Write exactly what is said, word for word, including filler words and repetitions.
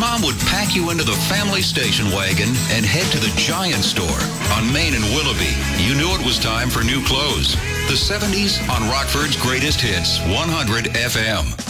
mom would pack you into the family station wagon and head to the Giant Store on Main and Willoughby. You knew it was time for new clothes. The seventies on Rockford's Greatest Hits, one hundred F M.